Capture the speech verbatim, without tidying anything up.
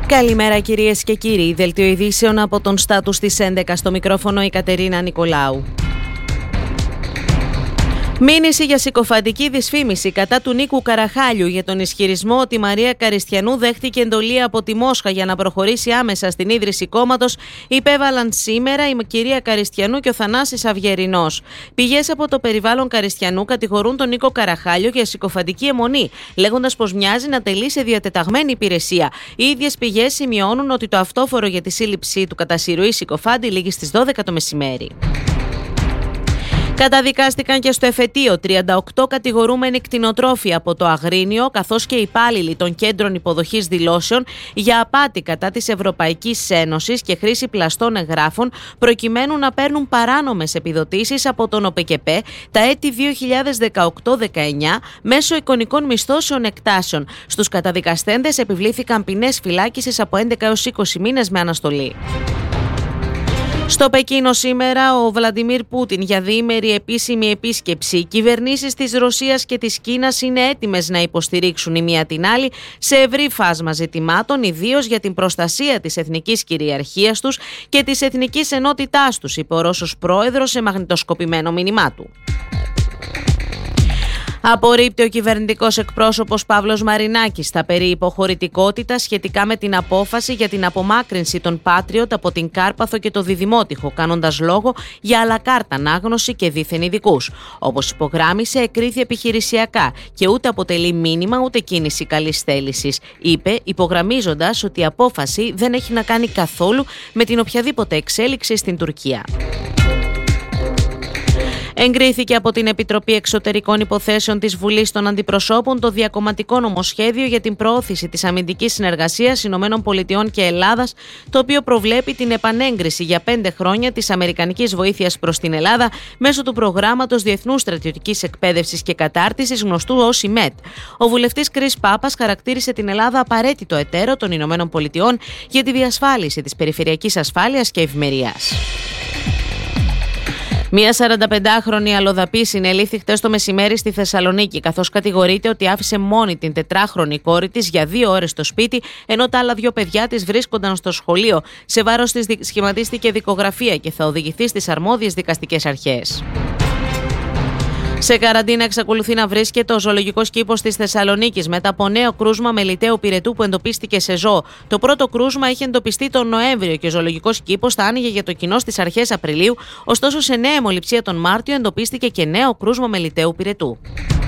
Καλημέρα κυρίες και κύριοι. Δελτίο ειδήσεων από τον Στάτους της έντεκα, στο μικρόφωνο η Κατερίνα Νικολάου. Μήνυση για συκοφαντική δυσφήμιση κατά του Νίκου Καραχάλιου για τον ισχυρισμό ότι η Μαρία Καριστιανού δέχτηκε εντολή από τη Μόσχα για να προχωρήσει άμεσα στην ίδρυση κόμματος, υπέβαλαν σήμερα η κυρία Καριστιανού και ο Θανάσης Αυγερινός. Πηγές από το περιβάλλον Καριστιανού κατηγορούν τον Νίκο Καραχάλιο για συκοφαντική αιμονή, λέγοντας πως μοιάζει να τελεί σε διατεταγμένη υπηρεσία. Οι ίδιες πηγές σημειώνουν ότι το αυτόφορο για τη σύλληψή του κατά συρροή συκοφάντη λήγει στις δώδεκα το μεσημέρι. Καταδικάστηκαν και στο εφετείο τριάντα οκτώ κατηγορούμενοι κτηνοτρόφοι από το Αγρίνιο, καθώς και υπάλληλοι των κέντρων υποδοχής δηλώσεων για απάτη κατά της Ευρωπαϊκής Ένωσης και χρήση πλαστών εγγράφων, προκειμένου να παίρνουν παράνομες επιδοτήσεις από τον ΟΠΕΚΕΠΕ τα έτη δύο χιλιάδες δεκαοκτώ δεκαεννιά μέσω εικονικών μισθώσεων εκτάσεων. Στους καταδικαστέντες επιβλήθηκαν ποινές φυλάκισης από έντεκα έως είκοσι μήνες με αναστολή. Στο Πεκίνο σήμερα ο Βλαντιμίρ Πούτιν για διήμερη επίσημη επίσκεψη. Οι κυβερνήσεις της Ρωσίας και της Κίνας είναι έτοιμες να υποστηρίξουν η μία την άλλη σε ευρύ φάσμα ζητημάτων, ιδίως για την προστασία της εθνικής κυριαρχίας τους και της εθνικής ενότητάς τους, είπε ο Ρώσος πρόεδρος σε μαγνητοσκοπημένο μήνυμά του. Απορρίπτει ο κυβερνητικός εκπρόσωπος Παύλος Μαρινάκης τα περί υποχωρητικότητας σχετικά με την απόφαση για την απομάκρυνση των Patriot από την Κάρπαθο και το Διδημότυχο, κάνοντας λόγο για αλακάρτα ανάγνωση και δίθεν ειδικούς. Όπως υπογράμμισε, εκρίθη επιχειρησιακά και ούτε αποτελεί μήνυμα ούτε κίνηση καλής θέλησης, είπε, υπογραμμίζοντας ότι η απόφαση δεν έχει να κάνει καθόλου με την οποιαδήποτε εξέλιξη στην Τουρκία. Εγκρίθηκε από την Επιτροπή Εξωτερικών Υποθέσεων της Βουλής των Αντιπροσώπων το διακομματικό νομοσχέδιο για την προώθηση της αμυντικής συνεργασίας Ηνωμένων Πολιτειών και Ελλάδας, το οποίο προβλέπει την επανέγκριση για πέντε χρόνια της αμερικανικής βοήθειας προς την Ελλάδα μέσω του προγράμματος Διεθνούς Στρατιωτικής Εκπαίδευσης και Κατάρτισης, γνωστού ως ι μετ. Ο βουλευτής Κρίς Πάπας χαρακτήρισε την Ελλάδα απαραίτητο εταίρο των Ηνωμένων Πολιτειών για τη διασφάλιση της περιφερειακής ασφάλειας και ευημερίας. Μία σαρανταπεντάχρονη αλλοδαπή συνελήφθη χτες το μεσημέρι στη Θεσσαλονίκη, καθώς κατηγορείται ότι άφησε μόνη την τετράχρονη κόρη της για δύο ώρες στο σπίτι, ενώ τα άλλα δύο παιδιά της βρίσκονταν στο σχολείο. Σε βάρος της σχηματίστηκε δικογραφία και θα οδηγηθεί στις αρμόδιες δικαστικές αρχές. Σε καραντίνα εξακολουθεί να βρίσκεται ο ζωολογικός κήπος της Θεσσαλονίκης μετά από νέο κρούσμα μελιταίου πυρετού που εντοπίστηκε σε ζώο. Το πρώτο κρούσμα είχε εντοπιστεί τον Νοέμβριο και ο ζωολογικός κήπος θα άνοιγε για το κοινό στις αρχές Απριλίου, ωστόσο σε νέα αιμοληψία τον Μάρτιο εντοπίστηκε και νέο κρούσμα μελιταίου πυρετού.